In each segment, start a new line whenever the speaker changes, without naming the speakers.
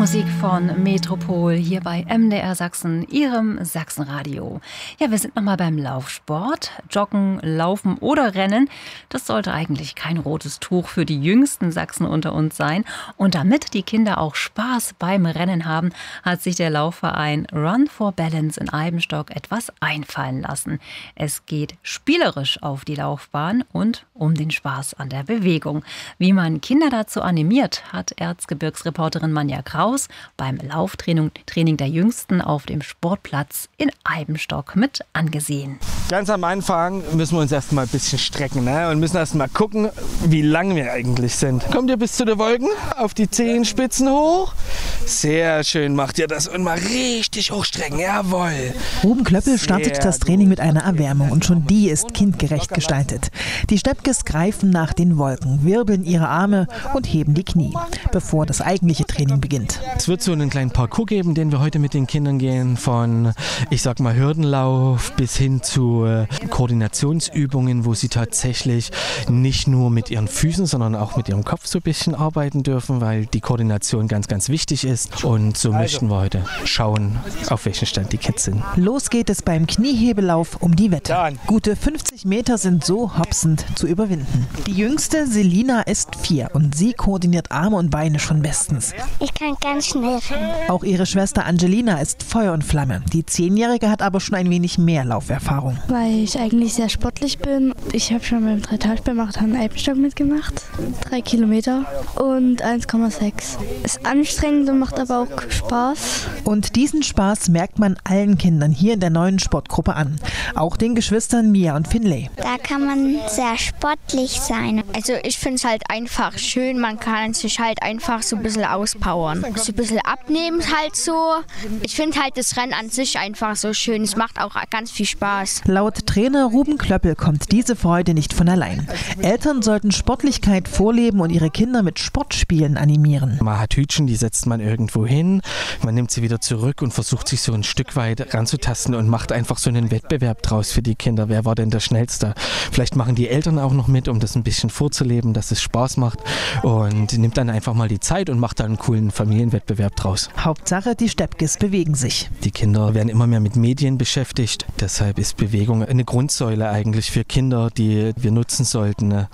Musik von Metropol hier bei MDR Sachsen, Ihrem Sachsenradio. Ja, wir sind nochmal beim Laufsport. Joggen, Laufen oder Rennen, das sollte eigentlich kein rotes Tuch für die jüngsten Sachsen unter uns sein. Und damit die Kinder auch Spaß beim Rennen haben, hat sich der Laufverein Run for Balance in Eibenstock etwas einfallen lassen. Es geht spielerisch auf die Laufbahn und um den Spaß an der Bewegung. Wie man Kinder dazu animiert, hat Erzgebirgsreporterin Manja Kraus beim Lauftraining der Jüngsten auf dem Sportplatz in Eibenstock mit angesehen.
Ganz am Anfang müssen wir uns erst mal ein bisschen strecken, ne? Und müssen erst mal gucken, wie lang wir eigentlich sind. Kommt ihr bis zu den Wolken, auf die Zehenspitzen hoch? Sehr schön macht ihr das und mal richtig hochstrecken, jawohl.
Ruben Klöppel startet das Training mit einer Erwärmung und schon die ist kindgerecht gestaltet. Die Steppkes greifen nach den Wolken, wirbeln ihre Arme und heben die Knie, bevor das eigentliche Training beginnt.
Es wird so einen kleinen Parcours geben, den wir heute mit den Kindern gehen, von, ich sag mal, Hürdenlauf bis hin zu Koordinationsübungen, wo sie tatsächlich nicht nur mit ihren Füßen, sondern auch mit ihrem Kopf so ein bisschen arbeiten dürfen, weil die Koordination ganz, ganz wichtig ist. Und so möchten wir heute schauen, auf welchem Stand die Kids sind.
Los geht es beim Kniehebelauf um die Wette. Gute 50 Meter sind so hopsend zu überwinden. Die jüngste, Selina, ist 4 und sie koordiniert Arme und Beine schon bestens.
Ich kann ganz schnell rennen.
Auch ihre Schwester Angelina ist Feuer und Flamme. Die 10-Jährige hat aber schon ein wenig mehr Lauferfahrung.
Weil ich eigentlich sehr sportlich bin. Ich habe schon beim 3-Tage-Marathon Eibenstock mitgemacht. 3 Kilometer und 1,6. Ist anstrengend und macht aber auch Spaß.
Und diesen Spaß merkt man allen Kindern hier in der neuen Sportgruppe an. Auch den Geschwistern Mia und Finlay.
Da kann man sehr sportlich sein.
Also ich finde es halt einfach schön, man kann sich halt einfach so ein bisschen auspowern. So ein bisschen abnehmen halt so. Ich finde halt das Rennen an sich einfach so schön. Es macht auch ganz viel Spaß.
Laut Trainer Ruben Klöppel kommt diese Freude nicht von allein. Eltern sollten Sportlichkeit vorleben und ihre Kinder mit Sportspielen animieren.
Man hat Hütchen, die setzt man irgendwo hin, man nimmt sie wieder zurück und versucht sich so ein Stück weit ranzutasten und macht einfach so einen Wettbewerb draus für die Kinder. Wer war denn der Schnellste? Vielleicht machen die Eltern auch noch mit, um das ein bisschen vorzuleben, dass es Spaß macht, und nimmt dann einfach mal die Zeit und macht dann einen coolen Familienwettbewerb draus.
Hauptsache, die Steppkes bewegen sich.
Die Kinder werden immer mehr mit Medien beschäftigt. Deshalb ist Bewegung eine Grundsäule eigentlich für Kinder, die wir nutzen sollten,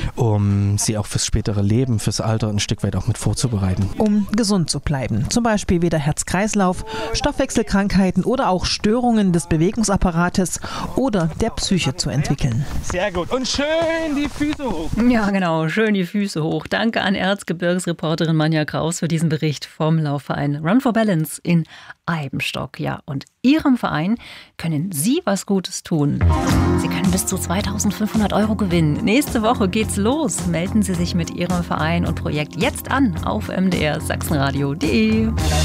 um sie auch fürs spätere Leben, fürs Alter ein Stück weit auch mit vorzubereiten.
Um gesund zu bleiben. Zum Beispiel weder Herz-Kreislauf, Stoffwechselkrankheiten oder auch Störungen des Bewegungsapparates oder der Psyche zu entwickeln.
Sehr gut. Und schön die Füße hoch.
Ja, genau. Schön die Füße hoch. Danke an Erzgebirgsreporterin Manja Kraus für diesen Bericht vom Laufverein Run for Balance in Eibenstock. Ja, und Ihrem Verein können Sie was Gutes tun. Sie können bis zu 2.500 € gewinnen. Nächste Woche geht's los. Melden Sie sich mit Ihrem Verein und Projekt jetzt an auf mdrsachsenradio.de.